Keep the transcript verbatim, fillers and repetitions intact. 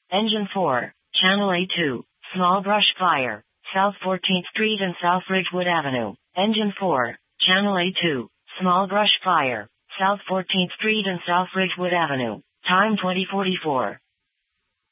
Engine four, Channel A two, small brush fire, South fourteenth Street and South Ridgewood Avenue. Engine four, Channel A two, small brush fire, South fourteenth Street and South Ridgewood Avenue. Time twenty forty-four.